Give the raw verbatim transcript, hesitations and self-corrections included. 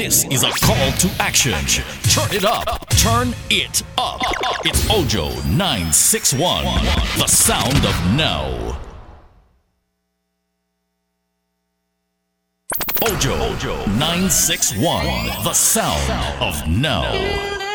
This is a call to action. Turn it up. Turn it up. It's Ojo nine six one, the sound of no. Ojo nine six one, the sound of no.